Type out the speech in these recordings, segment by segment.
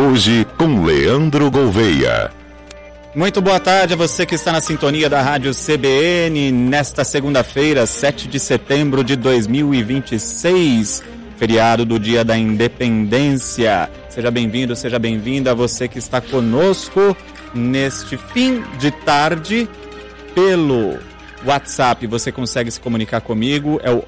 Hoje com Leandro Gouveia. Muito boa tarde a você que está na sintonia da Rádio CBN nesta segunda-feira, 7 de setembro de 2026, feriado do Dia da Independência. Seja bem-vindo, seja bem-vinda a você que está conosco neste fim de tarde pelo WhatsApp. Você consegue se comunicar comigo, é o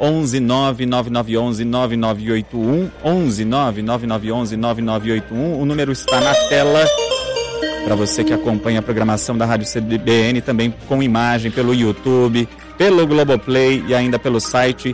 11999119981, 11999119981. O número está na tela para você que acompanha a programação da Rádio CBN, também com imagem pelo YouTube, pelo Globoplay e ainda pelo site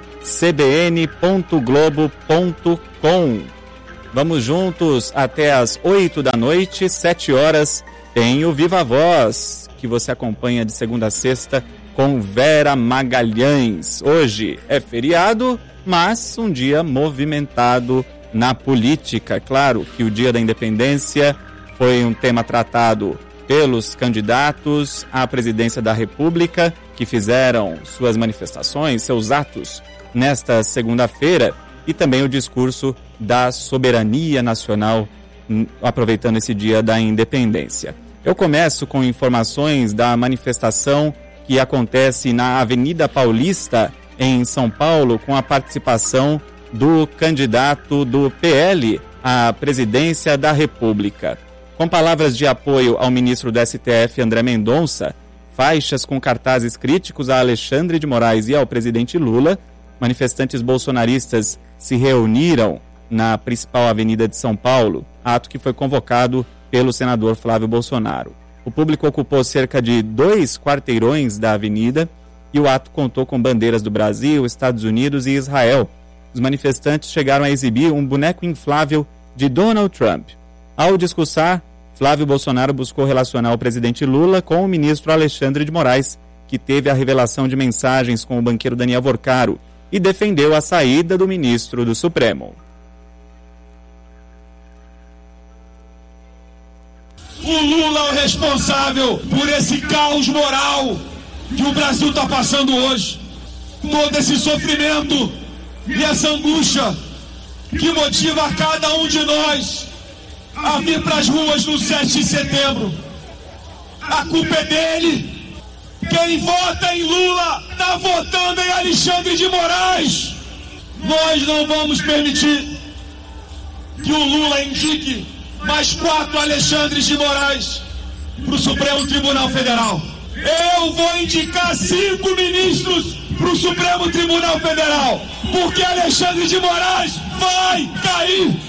cbn.globo.com. Vamos juntos até as 8 da noite, 7 horas, tem o Viva Voz, que você acompanha de segunda a sexta com Vera Magalhães. Hoje é feriado, mas um dia movimentado na política. Claro que o Dia da Independência foi um tema tratado pelos candidatos à presidência da República, que fizeram suas manifestações, seus atos nesta segunda-feira, e também o discurso da soberania nacional, aproveitando esse Dia da Independência. Eu começo com informações da manifestação que acontece na Avenida Paulista, em São Paulo, com a participação do candidato do PL à presidência da República. Com palavras de apoio ao ministro do STF, André Mendonça, faixas com cartazes críticos a Alexandre de Moraes e ao presidente Lula, manifestantes bolsonaristas se reuniram na principal avenida de São Paulo, ato que foi convocado pelo senador Flávio Bolsonaro. O público ocupou cerca de 2 quarteirões da avenida e o ato contou com bandeiras do Brasil, Estados Unidos e Israel. Os manifestantes chegaram a exibir um boneco inflável de Donald Trump. Ao discursar, Flávio Bolsonaro buscou relacionar o presidente Lula com o ministro Alexandre de Moraes, que teve a revelação de mensagens com o banqueiro Daniel Vorcaro, e defendeu a saída do ministro do Supremo. O Lula é o responsável por esse caos moral que o Brasil está passando hoje. Todo esse sofrimento e essa angústia que motiva a cada um de nós a vir para as ruas no 7 de setembro. A culpa é dele. Quem vota em Lula está votando em Alexandre de Moraes. Nós não vamos permitir que o Lula indique mais 4 Alexandres de Moraes para o Supremo Tribunal Federal. Eu vou indicar 5 ministros para o Supremo Tribunal Federal, porque Alexandre de Moraes vai cair.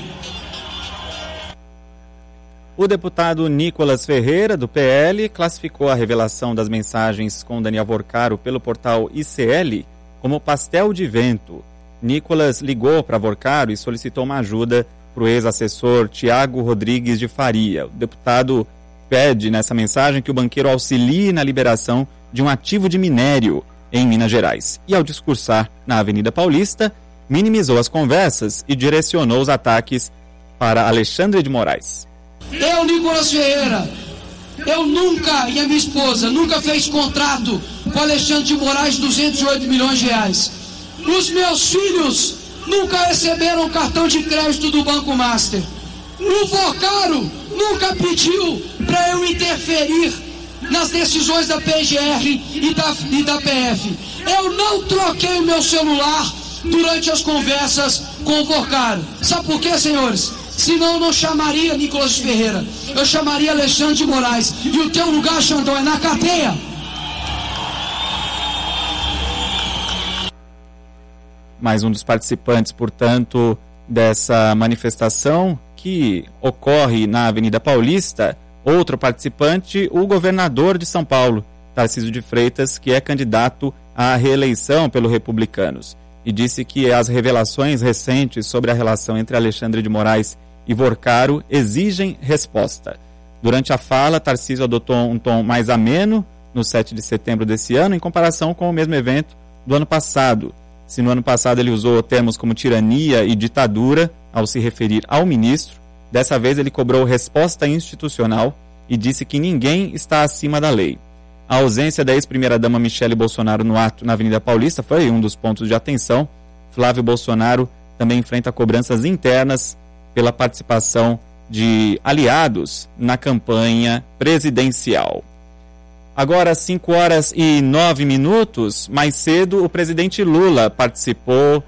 O deputado Nicolas Ferreira, do PL, classificou a revelação das mensagens com Daniel Vorcaro pelo portal ICL como pastel de vento. Nicolas ligou para Vorcaro e solicitou uma ajuda para o ex-assessor Tiago Rodrigues de Faria. O deputado pede nessa mensagem que o banqueiro auxilie na liberação de um ativo de minério em Minas Gerais. E ao discursar na Avenida Paulista, minimizou as conversas e direcionou os ataques para Alexandre de Moraes. Eu, Nicolas Ferreira, eu nunca, e a minha esposa, nunca fez contrato com Alexandre de Moraes 208 milhões de reais. Os meus filhos nunca receberam cartão de crédito do Banco Master. O Vorcaro nunca pediu para eu interferir nas decisões da PGR e da PF. Eu não troquei o meu celular durante as conversas com o Vorcaro. Sabe por quê, senhores? Senão eu não chamaria Nicolas Ferreira, eu chamaria Alexandre de Moraes. E o teu lugar, Xandão, é na cadeia. Mais um dos participantes, portanto, dessa manifestação que ocorre na Avenida Paulista. Outro participante, o governador de São Paulo, Tarcísio de Freitas, que é candidato à reeleição pelos republicanos. E disse que as revelações recentes sobre a relação entre Alexandre de Moraes e Vorcaro exigem resposta. Durante a fala, Tarcísio adotou um tom mais ameno no 7 de setembro desse ano, em comparação com o mesmo evento do ano passado. Se no ano passado ele usou termos como tirania e ditadura ao se referir ao ministro, dessa vez ele cobrou resposta institucional e disse que ninguém está acima da lei. A ausência da ex-primeira-dama Michele Bolsonaro no ato na Avenida Paulista foi um dos pontos de atenção. Flávio Bolsonaro também enfrenta cobranças internas pela participação de aliados na campanha presidencial. Agora, 5h09, mais cedo, o presidente Lula participou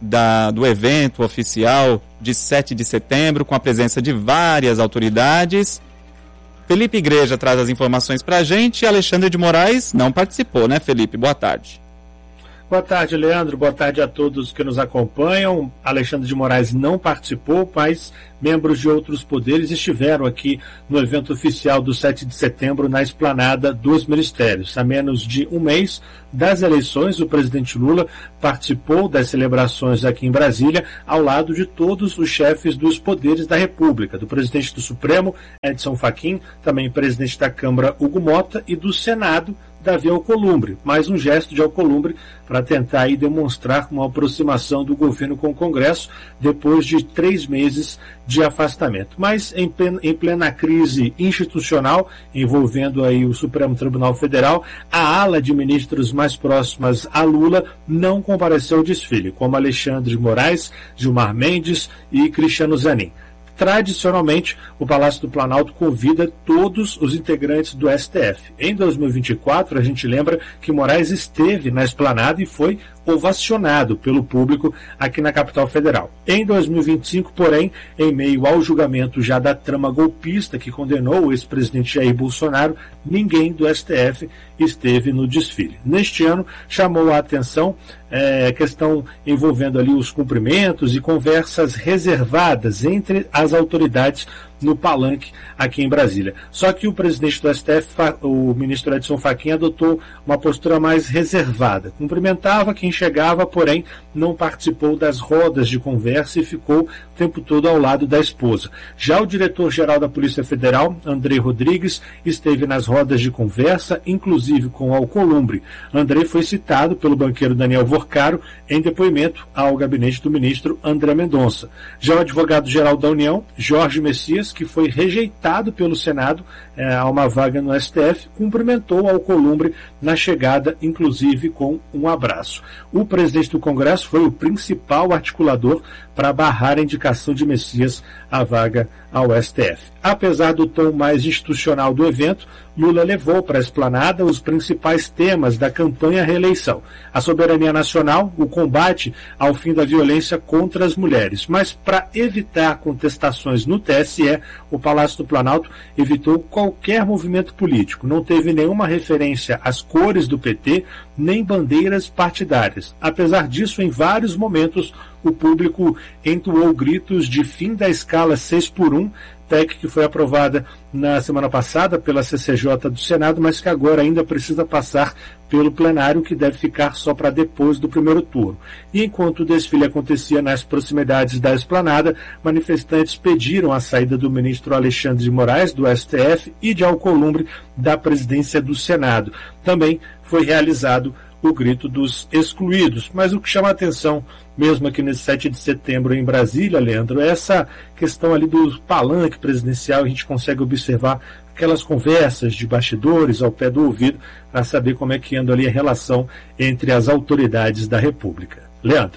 do evento oficial de 7 de setembro, com a presença de várias autoridades. Felipe Igreja traz as informações para a gente. Alexandre de Moraes não participou, né, Felipe? Boa tarde. Boa tarde, Leandro. Boa tarde a todos que nos acompanham. Alexandre de Moraes não participou, mas membros de outros poderes estiveram aqui no evento oficial do 7 de setembro na esplanada dos ministérios. Há menos de um mês das eleições, o presidente Lula participou das celebrações aqui em Brasília, ao lado de todos os chefes dos poderes da República, do presidente do Supremo, Edson Fachin, também presidente da Câmara, Hugo Mota, e do Senado, Davi Alcolumbre. Mais um gesto de Alcolumbre para tentar aí demonstrar uma aproximação do governo com o Congresso depois de 3 meses de afastamento. Mas em plena crise institucional envolvendo aí o Supremo Tribunal Federal, a ala de ministros mais próximas a Lula não compareceu ao desfile, como Alexandre de Moraes, Gilmar Mendes e Cristiano Zanin. Tradicionalmente, o Palácio do Planalto convida todos os integrantes do STF. Em 2024, a gente lembra que Moraes esteve na esplanada e foi ovacionado pelo público aqui na capital federal. Em 2025, porém, em meio ao julgamento já da trama golpista que condenou o ex-presidente Jair Bolsonaro, ninguém do STF esteve no desfile. Neste ano, chamou a atenção questão envolvendo ali os cumprimentos e conversas reservadas entre as autoridades no palanque aqui em Brasília. Só que o presidente do STF, o ministro Edson Fachin, adotou uma postura mais reservada. Cumprimentava quem chegava, porém não participou das rodas de conversa e ficou o tempo todo ao lado da esposa. Já o diretor-geral da Polícia Federal, André Rodrigues, esteve nas rodas de conversa, inclusive com Alcolumbre. André foi citado pelo banqueiro Daniel Vorcaro em depoimento ao gabinete do ministro André Mendonça. Já o advogado-geral da União, Jorge Messias, que foi rejeitado pelo Senado a uma vaga no STF, cumprimentou Alcolumbre na chegada, inclusive com um abraço. O presidente do Congresso foi o principal articulador para barrar a indicação de Messias à vaga ao STF. Apesar do tom mais institucional do evento, Lula levou para a esplanada os principais temas da campanha à reeleição: a soberania nacional, o combate ao fim da violência contra as mulheres. Mas, para evitar contestações no TSE, o Palácio do Planalto evitou qualquer movimento político. Não teve nenhuma referência às cores do PT, nem bandeiras partidárias. Apesar disso, em vários momentos, o público entoou gritos de fim da escala 6x1, PEC que foi aprovada na semana passada pela CCJ do Senado, mas que agora ainda precisa passar pelo plenário, que deve ficar só para depois do primeiro turno. E enquanto o desfile acontecia nas proximidades da esplanada, manifestantes pediram a saída do ministro Alexandre de Moraes, do STF, e de Alcolumbre, da presidência do Senado. Também foi realizado o grito dos excluídos. Mas o que chama a atenção, mesmo aqui nesse 7 de setembro em Brasília, Leandro, é essa questão ali do palanque presidencial. A gente consegue observar aquelas conversas de bastidores ao pé do ouvido para saber como é que anda ali a relação entre as autoridades da República. Leandro.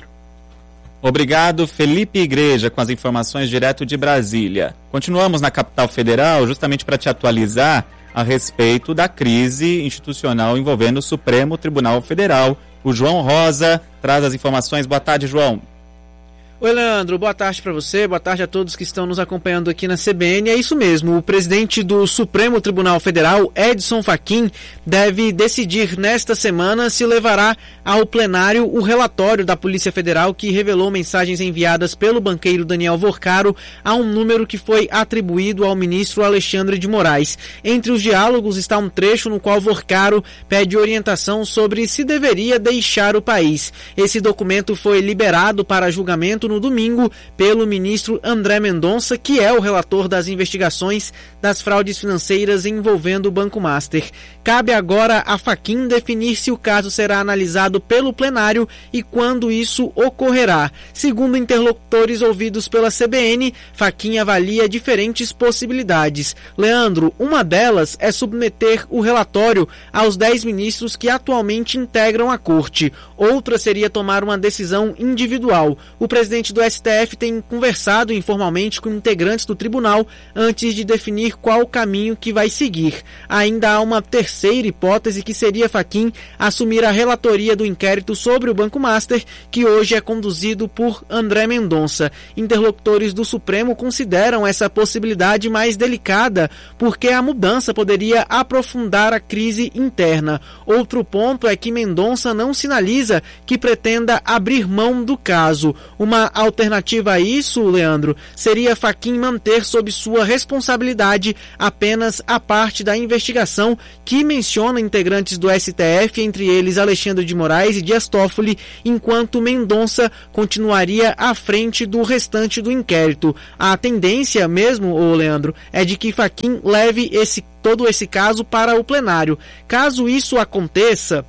Obrigado, Felipe Igreja, com as informações direto de Brasília. Continuamos na capital federal, justamente para te atualizar a respeito da crise institucional envolvendo o Supremo Tribunal Federal. O João Rosa traz as informações. Boa tarde, João. Oi, Leandro, boa tarde para você, boa tarde a todos que estão nos acompanhando aqui na CBN. É isso mesmo, o presidente do Supremo Tribunal Federal, Edson Fachin, deve decidir nesta semana se levará ao plenário o relatório da Polícia Federal que revelou mensagens enviadas pelo banqueiro Daniel Vorcaro a um número que foi atribuído ao ministro Alexandre de Moraes. Entre os diálogos está um trecho no qual Vorcaro pede orientação sobre se deveria deixar o país. Esse documento foi liberado para julgamento no domingo pelo ministro André Mendonça, que é o relator das investigações das fraudes financeiras envolvendo o Banco Master. Cabe agora a Fachin definir se o caso será analisado pelo plenário e quando isso ocorrerá. Segundo interlocutores ouvidos pela CBN, Fachin avalia diferentes possibilidades. Leandro, uma delas é submeter o relatório aos 10 ministros que atualmente integram a corte. Outra seria tomar uma decisão individual. O presidente presidente do STF tem conversado informalmente com integrantes do tribunal antes de definir qual o caminho que vai seguir. Ainda há uma terceira hipótese, que seria Fachin assumir a relatoria do inquérito sobre o Banco Master, que hoje é conduzido por André Mendonça. Interlocutores do Supremo consideram essa possibilidade mais delicada, porque a mudança poderia aprofundar a crise interna. Outro ponto é que Mendonça não sinaliza que pretenda abrir mão do caso. Uma alternativa a isso, Leandro, seria Fachin manter sob sua responsabilidade apenas a parte da investigação que menciona integrantes do STF, entre eles Alexandre de Moraes e Dias Toffoli, enquanto Mendonça continuaria à frente do restante do inquérito. A tendência mesmo, Leandro, é de que Fachin leve todo esse caso para o plenário. Caso isso aconteça,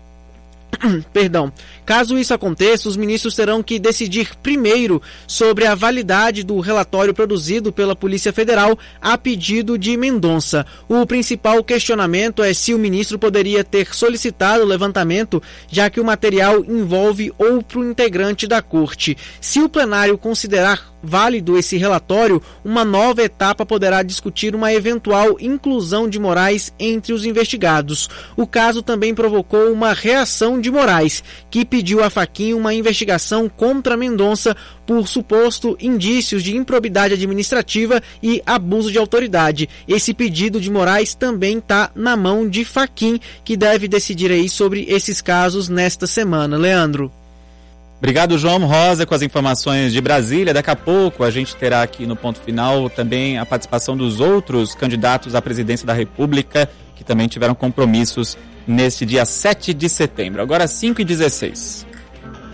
os ministros terão que decidir primeiro sobre a validade do relatório produzido pela Polícia Federal a pedido de Mendonça. O principal questionamento é se o ministro poderia ter solicitado o levantamento, já que o material envolve outro integrante da corte. Se o plenário considerar válido esse relatório, uma nova etapa poderá discutir uma eventual inclusão de Moraes entre os investigados. O caso também provocou uma reação de Moraes, que pediu a Fachin uma investigação contra Mendonça por suposto indícios de improbidade administrativa e abuso de autoridade. Esse pedido de Moraes também está na mão de Fachin, que deve decidir aí sobre esses casos nesta semana. Leandro. Obrigado, João Rosa, com as informações de Brasília. Daqui a pouco a gente terá aqui no Ponto Final também a participação dos outros candidatos à presidência da República, que também tiveram compromissos neste dia 7 de setembro. Agora 5h16.